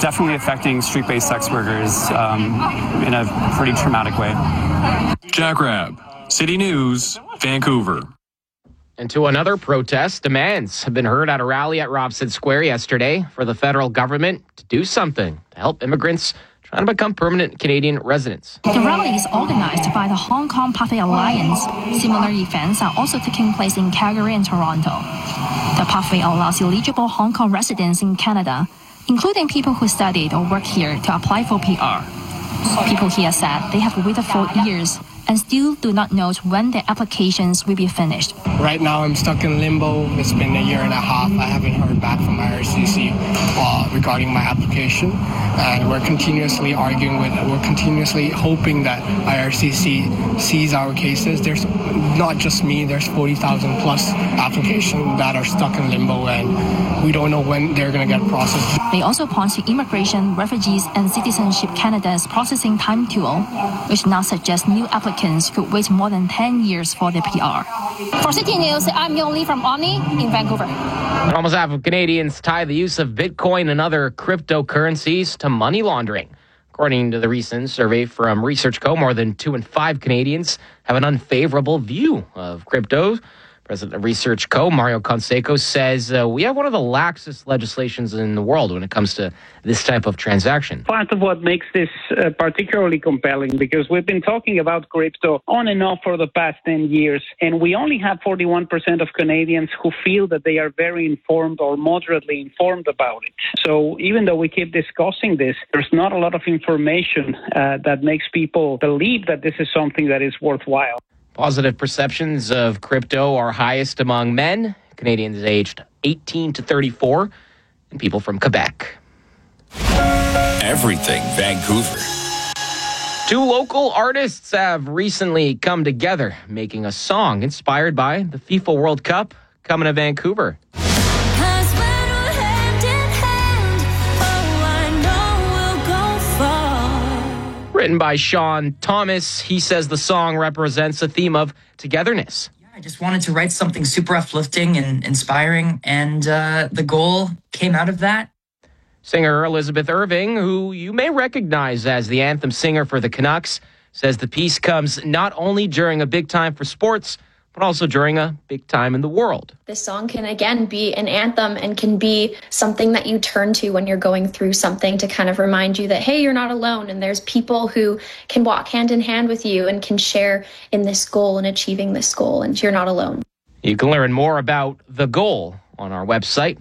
definitely affecting street-based sex workers in a pretty traumatic way. Jack Rabb, City News, Vancouver. And to another protest, demands have been heard at a rally at Robson Square yesterday for the federal government to do something to help immigrants trying to become permanent Canadian residents. The rally is organized by the Hong Kong Pathway Alliance. Similar events are also taking place in Calgary and Toronto. The Pathway allows eligible Hong Kong residents in Canada, including people who studied or work here, to apply for PR. People here said they have waited for years and still do not know when their applications will be finished. Right now I'm stuck in limbo. It's been a year and a half. I haven't heard back from IRCC regarding my application. And we're continuously hoping that IRCC sees our cases. There's not just me, there's 40,000 plus applications that are stuck in limbo, and we don't know when they're going to get processed. They also point to Immigration, Refugees and Citizenship Canada's processing time tool, which now suggests new applicants could wait more than 10 years for their PR. For City News, I'm Yong Lee from Omni in Vancouver. Almost half of Canadians tie the use of Bitcoin and other cryptocurrencies to money laundering. According to the recent survey from Research Co., more than 2 in 5 Canadians have an unfavorable view of crypto. President of Research Co., Mario Conseco, says we have one of the laxest legislations in the world when it comes to this type of transaction. Part of what makes this particularly compelling, because we've been talking about crypto on and off for the past 10 years, and we only have 41% of Canadians who feel that they are very informed or moderately informed about it. So even though we keep discussing this, there's not a lot of information that makes people believe that this is something that is worthwhile. Positive perceptions of crypto are highest among men, Canadians aged 18 to 34, and people from Quebec. Everything Vancouver. 2 local artists have recently come together, making a song inspired by the FIFA World Cup coming to Vancouver. Written by Sean Thomas, he says the song represents a theme of togetherness. I just wanted to write something super uplifting and inspiring, and the goal came out of that. Singer Elizabeth Irving, who you may recognize as the anthem singer for the Canucks, says the piece comes not only during a big time for sports, but also during a big time in the world. This song can, again, be an anthem and can be something that you turn to when you're going through something to kind of remind you that, hey, you're not alone, and there's people who can walk hand in hand with you and can share in this goal and achieving this goal, and you're not alone. You can learn more about the goal on our website,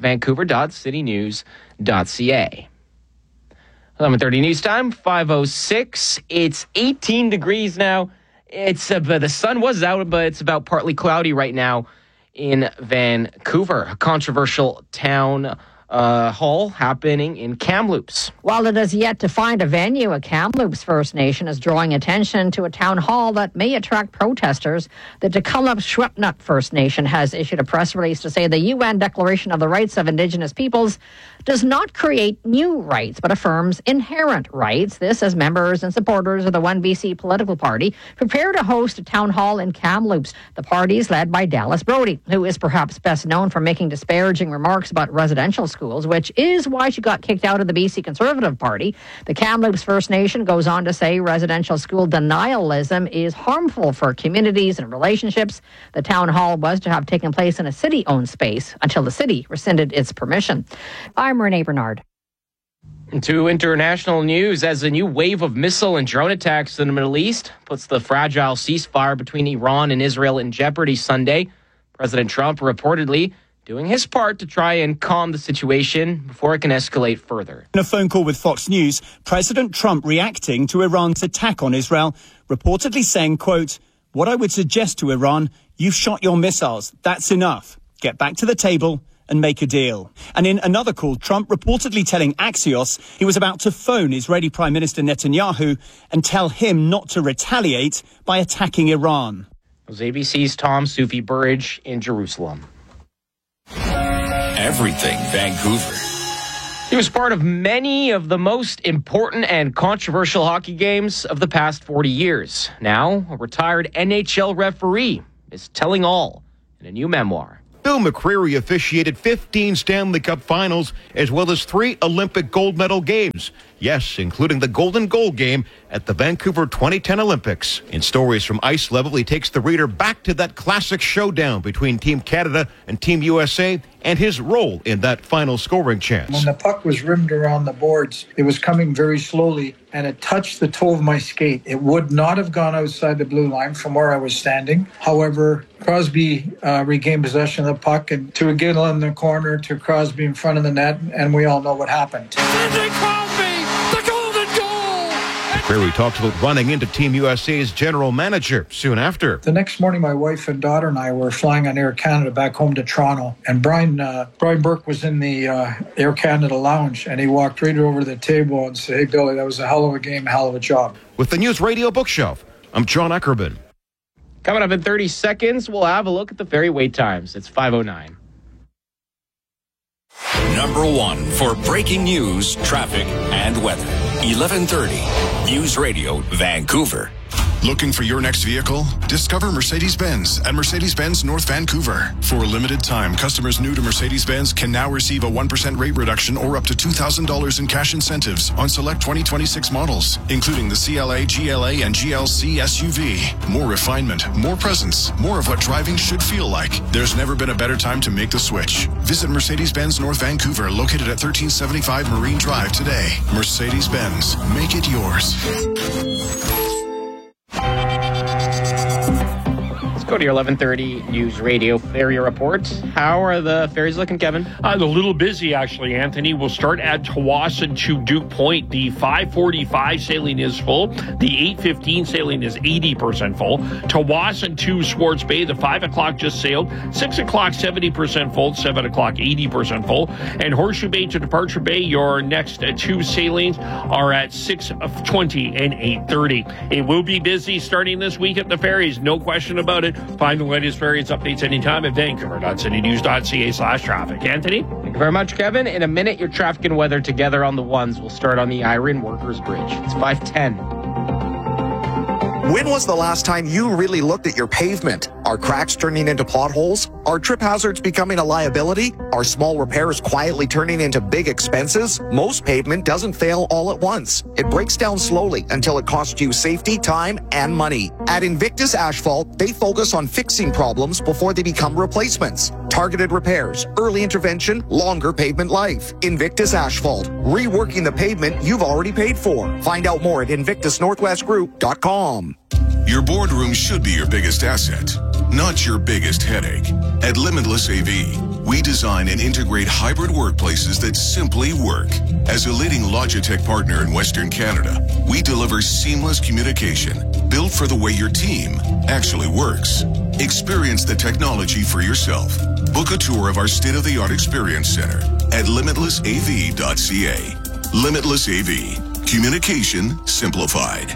vancouver.citynews.ca. 11:30 news time, 5:06. It's 18 degrees now. The sun was out, but it's about partly cloudy right now in Vancouver. A controversial town hall happening in Kamloops. While it is yet to find a venue, a Kamloops First Nation is drawing attention to a town hall that may attract protesters. The Tecumseh First Nation has issued a press release to say the UN Declaration of the Rights of Indigenous Peoples does not create new rights, but affirms inherent rights. This as members and supporters of the One BC political party prepare to host a town hall in Kamloops. The party is led by Dallas Brody, who is perhaps best known for making disparaging remarks about residential schools, which is why she got kicked out of the BC Conservative Party. The Kamloops First Nation goes on to say residential school denialism is harmful for communities and relationships. The town hall was to have taken place in a city-owned space until the city rescinded its permission. I'm Renee Bernard. To international news, as a new wave of missile and drone attacks in the Middle East puts the fragile ceasefire between Iran and Israel in jeopardy Sunday, President Trump reportedly doing his part to try and calm the situation before it can escalate further. In a phone call with Fox News, President Trump reacting to Iran's attack on Israel, reportedly saying, quote, "What I would suggest to Iran, you've shot your missiles. That's enough. Get back to the table and make a deal." And in another call, Trump reportedly telling Axios he was about to phone Israeli Prime Minister Netanyahu and tell him not to retaliate by attacking Iran. It was ABC's Tom Sufi Burridge in Jerusalem. Everything Vancouver. He was part of many of the most important and controversial hockey games of the past 40 years. Now, a retired NHL referee is telling all in a new memoir. Bill McCreary officiated 15 Stanley Cup finals as well as 3 Olympic gold medal games. Yes, including the golden goal game at the Vancouver 2010 Olympics. In Stories from Ice Level, he takes the reader back to that classic showdown between Team Canada and Team USA and his role in that final scoring chance. When the puck was rimmed around the boards, it was coming very slowly, and it touched the toe of my skate. It would not have gone outside the blue line from where I was standing. However, Crosby regained possession of the puck, and to Gill in the corner, to Crosby in front of the net, and we all know what happened. McCreary talks about running into Team USA's general manager soon after. The next morning, my wife and daughter and I were flying on Air Canada back home to Toronto, and Brian Burke was in the Air Canada lounge, and he walked right over to the table and said, "Hey, Billy, that was a hell of a game, hell of a job." With the News Radio Bookshelf, I'm John Eckerman. Coming up in 30 seconds, we'll have a look at the ferry wait times. It's 5:09. Number 1 for breaking news, traffic, and weather. 1130 News Radio Vancouver. Looking for your next vehicle? Discover Mercedes-Benz at Mercedes-Benz North Vancouver. For a limited time, customers new to Mercedes-Benz can now receive a 1% rate reduction or up to $2,000 in cash incentives on select 2026 models, including the CLA, GLA, and GLC SUV. More refinement, more presence, more of what driving should feel like. There's never been a better time to make the switch. Visit Mercedes-Benz North Vancouver, located at 1375 Marine Drive today. Mercedes-Benz, make it yours. Go to your 1130 News Radio Ferry Report. How are the ferries looking, Kevin? A little busy, actually, Anthony. We'll start at Tawasin to Duke Point. The 5:45 sailing is full. The 8:15 sailing is 80% full. Tawasin to Swartz Bay, the 5 o'clock just sailed. 6 o'clock, 70% full. 7 o'clock, 80% full. And Horseshoe Bay to Departure Bay, your next 2 sailings are at 6:20 and 8:30. It will be busy starting this week at the ferries, no question about it. Find the latest ferries updates anytime at vancouver.citynews.ca/traffic. Anthony? Thank you very much, Kevin. In a minute, your traffic and weather together on the ones. We'll start on the Iron Workers Bridge. It's 5:10. When was the last time you really looked at your pavement? Are cracks turning into potholes? Are trip hazards becoming a liability? Are small repairs quietly turning into big expenses? Most pavement doesn't fail all at once. It breaks down slowly until it costs you safety, time, and money. At Invictus Asphalt, they focus on fixing problems before they become replacements. Targeted repairs, early intervention, longer pavement life. Invictus Asphalt, reworking the pavement you've already paid for. Find out more at invictusnorthwestgroup.com. Your boardroom should be your biggest asset, not your biggest headache. At Limitless AV, we design and integrate hybrid workplaces that simply work. As a leading Logitech partner in Western Canada, we deliver seamless communication built for the way your team actually works. Experience the technology for yourself. Book a tour of our state-of-the-art experience center at limitlessav.ca. Limitless AV. Communication simplified.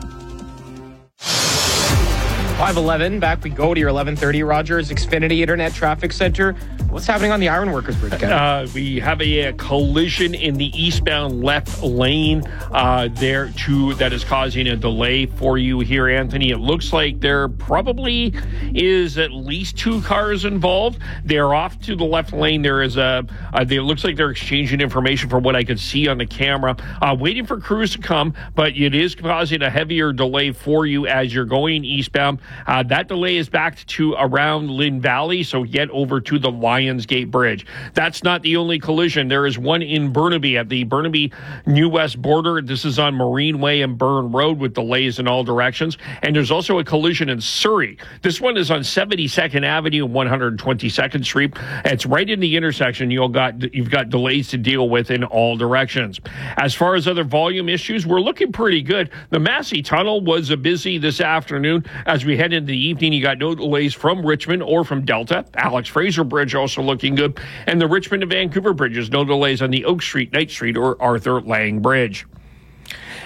5:11, back we go to your 1130 Rogers Xfinity Internet Traffic Center. What's happening on the Iron Workers Bridge, Kevin? We have a collision in the eastbound left lane there too that is causing a delay for you here, Anthony. It looks like there probably is at least 2 cars involved. They're off to the left lane. There is it looks like they're exchanging information from what I could see on the camera. Waiting for crews to come, but it is causing a heavier delay for you as you're going eastbound. That delay is back to around Lynn Valley, so get over to the Lions Gate Bridge. That's not the only collision. There is one in Burnaby at the Burnaby New West border. This is on Marine Way and Burn Road with delays in all directions. And there's also a collision in Surrey. This one is on 72nd Avenue and 122nd Street. It's right in the intersection. You've got delays to deal with in all directions. As far as other volume issues, we're looking pretty good. The Massey Tunnel was busy this afternoon. As we head into the evening, you got no delays from Richmond or from Delta. Alex Fraser Bridge also looking good. And the Richmond to Vancouver bridges, no delays on the Oak Street, Knight Street, or Arthur Lang Bridge.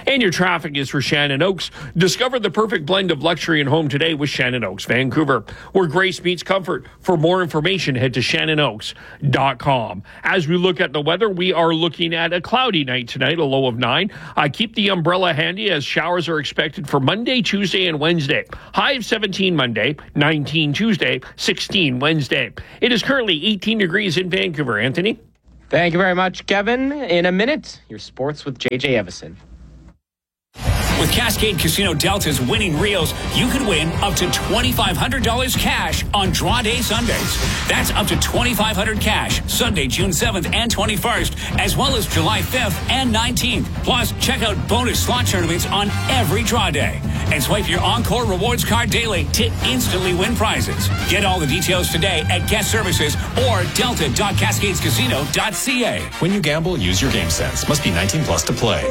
And your traffic is for Shannon Oaks. Discover the perfect blend of luxury and home today with Shannon Oaks, Vancouver, where grace meets comfort. For more information, head to shannonOaks.com. As we look at the weather, we are looking at a cloudy night tonight, a low of 9. Keep the umbrella handy as showers are expected for Monday, Tuesday, and Wednesday. High of 17 Monday, 19 Tuesday, 16 Wednesday. It is currently 18 degrees in Vancouver. Anthony? Thank you very much, Kevin. In a minute, your sports with JJ Evison. With Cascade Casino Delta's winning reels, you could win up to $2,500 cash on draw day Sundays. That's up to $2,500 cash Sunday, June 7th and 21st, as well as July 5th and 19th. Plus, check out bonus slot tournaments on every draw day. And swipe your Encore Rewards card daily to instantly win prizes. Get all the details today at guest services or delta.cascadescasino.ca. When you gamble, use your game sense. Must be 19 plus to play.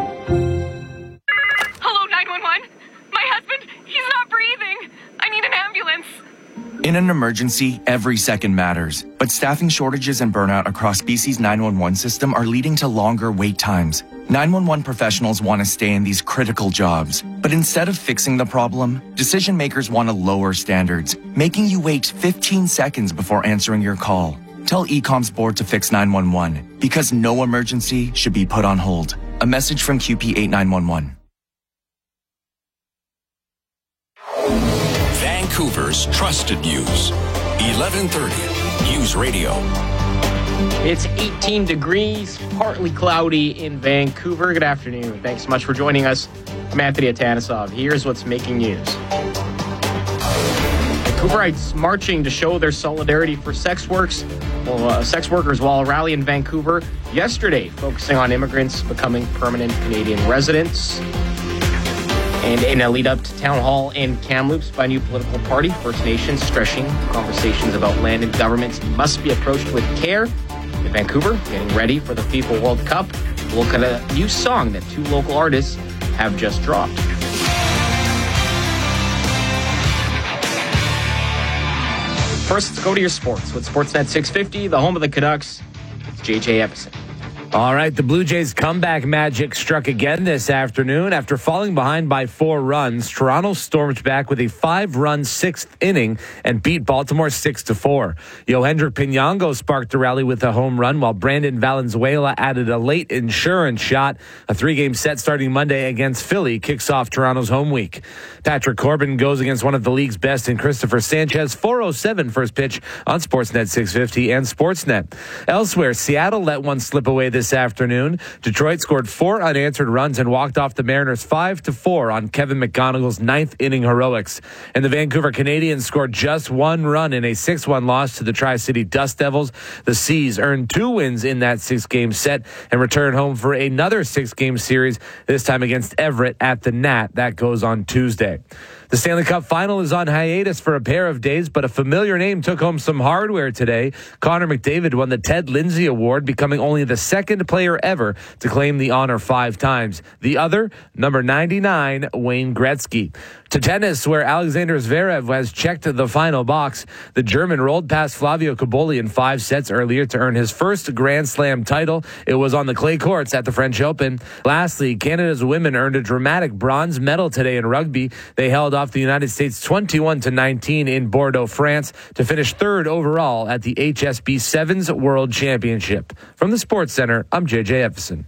Hello, 911. My husband, he's not breathing. I need an ambulance. In an emergency, every second matters. But staffing shortages and burnout across BC's 911 system are leading to longer wait times. 911 professionals want to stay in these critical jobs. But instead of fixing the problem, decision makers want to lower standards, making you wait 15 seconds before answering your call. Tell ECOM's board to fix 911, because no emergency should be put on hold. A message from QP 8911. Vancouver's trusted news. 1130 News Radio. It's 18 degrees, partly cloudy in Vancouver. Good afternoon. Thanks so much for joining us. I'm Anthony Atanasov. Here's what's making news. Vancouverites marching to show their solidarity for sex workers while a rally in Vancouver yesterday focusing on immigrants becoming permanent Canadian residents. And in a lead up to town hall in Kamloops by a new political party, First Nations stressing conversations about land and governments must be approached with care. In Vancouver, getting ready for the FIFA World Cup, we'll look at a new song that two local artists have just dropped. First, let's go to your sports with Sportsnet 650, the home of the Canucks. It's JJ Evison. All right, the Blue Jays' comeback magic struck again this afternoon. After falling behind by 4 runs, Toronto stormed back with a 5-run 6th inning and beat Baltimore 6-4. Yohendrick Pinango sparked the rally with a home run, while Brandon Valenzuela added a late insurance shot. A 3-game set starting Monday against Philly kicks off Toronto's home week. Patrick Corbin goes against one of the league's best in Christopher Sanchez. 4:07 first pitch on Sportsnet 650 and Sportsnet. Elsewhere, Seattle let one slip away this afternoon. Detroit scored 4 unanswered runs and walked off the Mariners 5-4 on Kevin McGonigal's 9th inning heroics. And the Vancouver Canadians scored just 1 run in a 6-1 loss to the Tri-City Dust Devils. The Seas earned 2 wins in that 6-game set and return home for another 6-game series, this time against Everett at the Nat. That goes on Tuesday. The Stanley Cup Final is on hiatus for a pair of days, but a familiar name took home some hardware today. Connor McDavid won the Ted Lindsay Award, becoming only the second player ever to claim the honor 5 times. The other, number 99, Wayne Gretzky. To tennis, where Alexander Zverev has checked the final box. The German rolled past Flavio Cobolli in 5 sets earlier to earn his first Grand Slam title. It was on the clay courts at the French Open. Lastly, Canada's women earned a dramatic bronze medal today in rugby. They held off the United States 21-19 in Bordeaux, France, to finish 3rd overall at the HSB Sevens World Championship. From the Sports Center, I'm JJ Evison.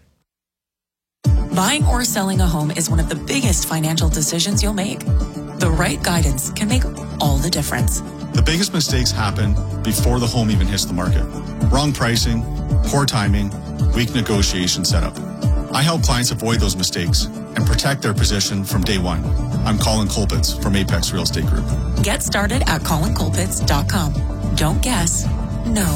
Buying or selling a home is one of the biggest financial decisions you'll make. The right guidance can make all the difference. The biggest mistakes happen before the home even hits the market. Wrong pricing, poor timing, weak negotiation setup. I help clients avoid those mistakes and protect their position from day one. I'm Colin Colpitts from Apex Real Estate Group. Get started at colincolpitts.com. Don't guess, know.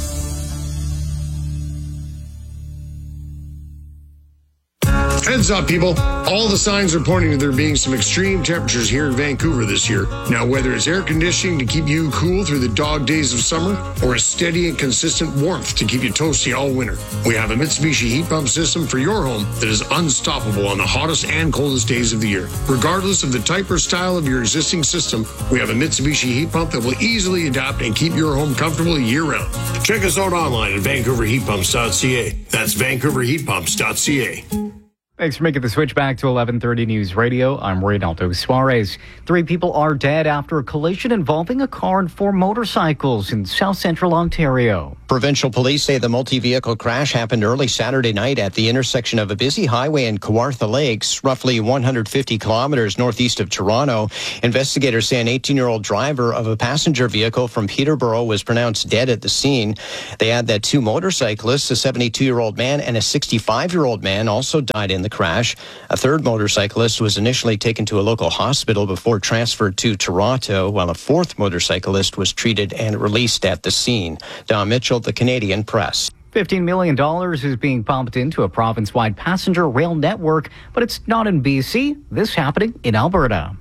Heads up, people. All the signs are pointing to there being some extreme temperatures here in Vancouver this year. Now, whether it's air conditioning to keep you cool through the dog days of summer or a steady and consistent warmth to keep you toasty all winter, we have a Mitsubishi heat pump system for your home that is unstoppable on the hottest and coldest days of the year. Regardless of the type or style of your existing system, we have a Mitsubishi heat pump that will easily adapt and keep your home comfortable year-round. Check us out online at VancouverHeatPumps.ca. That's VancouverHeatPumps.ca. Thanks for making the switch back to 1130 News Radio. I'm Reynaldo Suarez. 3 people are dead after a collision involving a car and 4 motorcycles in south central Ontario. Provincial police say the multi-vehicle crash happened early Saturday night at the intersection of a busy highway in Kawartha Lakes, roughly 150 kilometers northeast of Toronto. Investigators say an 18-year-old driver of a passenger vehicle from Peterborough was pronounced dead at the scene. They add that 2 motorcyclists, a 72-year-old man and a 65-year-old man, also died in the crash. A 3rd motorcyclist was initially taken to a local hospital before transferred to Toronto, while a 4th motorcyclist was treated and released at the scene. Don Mitchell, the Canadian Press. $15 million is being pumped into a province-wide passenger rail network, but it's not in BC. This happening in Alberta.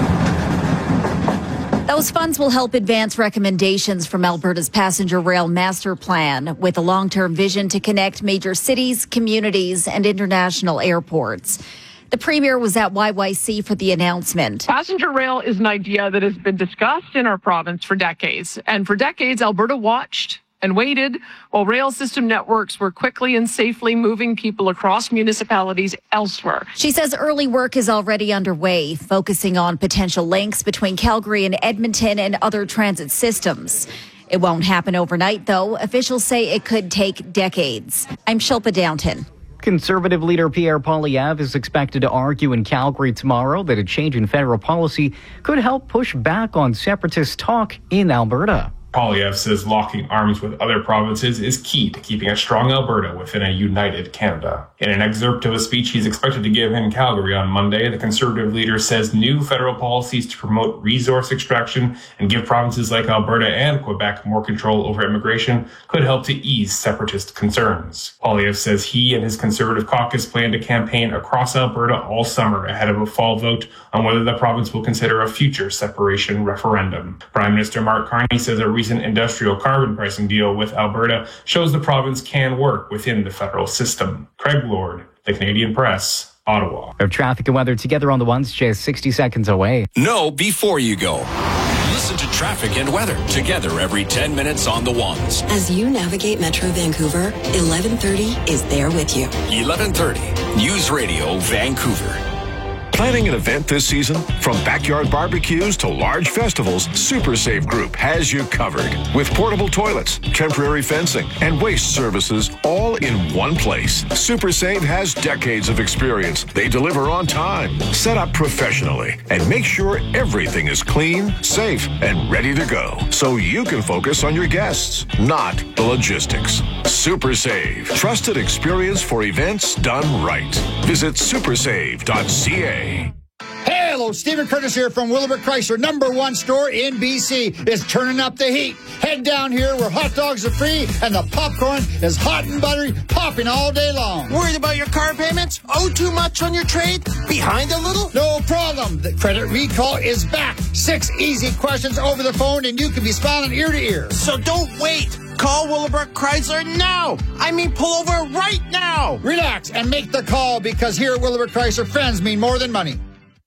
Those funds will help advance recommendations from Alberta's Passenger Rail Master Plan, with a long-term vision to connect major cities, communities, and international airports. The Premier was at YYC for the announcement. Passenger rail is an idea that has been discussed in our province for decades. And for decades, Alberta watched and waited while rail system networks were quickly and safely moving people across municipalities elsewhere. She says early work is already underway, focusing on potential links between Calgary and Edmonton and other transit systems. It won't happen overnight, though. Officials say it could take decades. I'm Shilpa Downton. Conservative leader Pierre Poilievre is expected to argue in Calgary tomorrow that a change in federal policy could help push back on separatist talk in Alberta. Poilievre says locking arms with other provinces is key to keeping a strong Alberta within a united Canada. In an excerpt of a speech he's expected to give in Calgary on Monday, the Conservative leader says new federal policies to promote resource extraction and give provinces like Alberta and Quebec more control over immigration could help to ease separatist concerns. Poilievre says he and his Conservative caucus plan to campaign across Alberta all summer ahead of a fall vote on whether the province will consider a future separation referendum. Prime Minister Mark Carney says a recent industrial carbon pricing deal with Alberta shows the province can work within the federal system. Craig Lord, the Canadian Press, Ottawa. Of traffic and weather together on the ones just 60 seconds away. Know before you go. Listen to traffic and weather together every 10 minutes on the ones. As you navigate Metro Vancouver, 1130 is there with you. 1130 News Radio Vancouver. Planning an event this season? From backyard barbecues to large festivals, Super Save Group has you covered. With portable toilets, temporary fencing, and waste services all in one place. Super Save has decades of experience. They deliver on time, set up professionally, and make sure everything is clean, safe, and ready to go. So you can focus on your guests, not the logistics. Super Save. Trusted experience for events done right. Visit supersave.ca. Hey, hello, Stephen Curtis here from Willowbrook Chrysler, #1 store in BC. Is turning up the heat. Head down here where hot dogs are free and the popcorn is hot and buttery, popping all day long. Worried about your car payments? Owe too much on your trade? Behind a little? No problem. The credit recall is back. 6 easy questions over the phone and you can be smiling ear to ear. So don't wait. Call Willowbrook Chrysler now. I mean, pull over right now. Relax and make the call because here at Willowbrook Chrysler, friends mean more than money.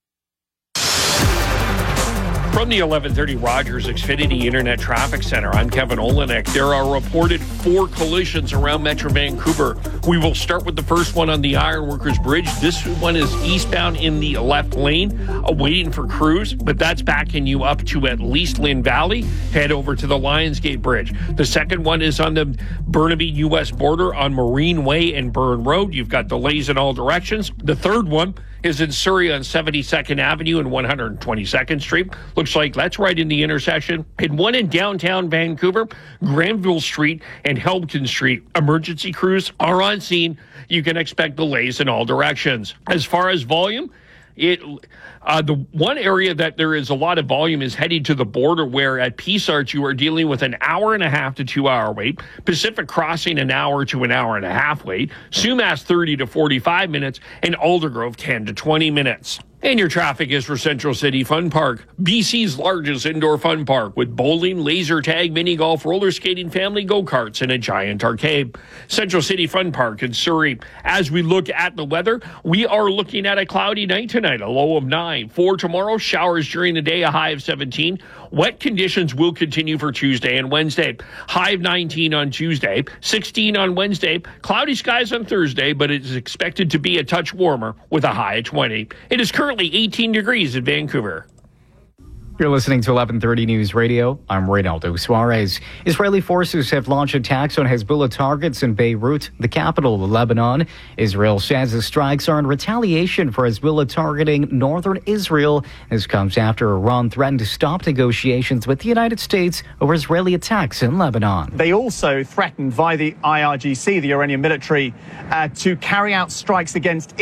From the 1130 Rogers Xfinity Internet Traffic Center, I'm Kevin Olenek. There are reported 4 collisions around Metro Vancouver. We will start with the first one on the Ironworkers Bridge. This one is eastbound in the left lane, waiting for crews, but that's backing you up to at least Lynn Valley. Head over to the Lionsgate Bridge. The second one is on the Burnaby-U.S. border on Marine Way and Burn Road. You've got delays in all directions. The third one is in Surrey on 72nd Avenue and 122nd Street. Looks like that's right in the intersection. And one in downtown Vancouver, Granville Street and Helmton Street. Emergency crews are on scene. You can expect delays in all directions. As far as volume, the one area that there is a lot of volume is heading to the border, where at Peace Arch you are dealing with an hour and a half to 2 hour wait. Pacific Crossing an hour to an hour and a half wait. Sumas 30 to 45 minutes, and Aldergrove 10 to 20 minutes. And your traffic is for Central City Fun Park, BC's largest indoor fun park with bowling, laser tag, mini golf, roller skating, family go-karts, and a giant arcade. Central City Fun Park in Surrey. As we look at the weather, we are looking at a cloudy night tonight, a low of 9. For tomorrow, showers during the day, a high of 17. Wet conditions will continue for Tuesday and Wednesday. High of 19 on Tuesday, 16 on Wednesday. Cloudy skies on Thursday, but it is expected to be a touch warmer with a high of 20. It is currently 18 degrees in Vancouver. You're listening to 1130 News Radio. I'm Reynaldo Suarez. Israeli forces have launched attacks on Hezbollah targets in Beirut, the capital of Lebanon. Israel says the strikes are in retaliation for Hezbollah targeting northern Israel. This comes after Iran threatened to stop negotiations with the United States over Israeli attacks in Lebanon. They also threatened via the IRGC, the Iranian military, to carry out strikes against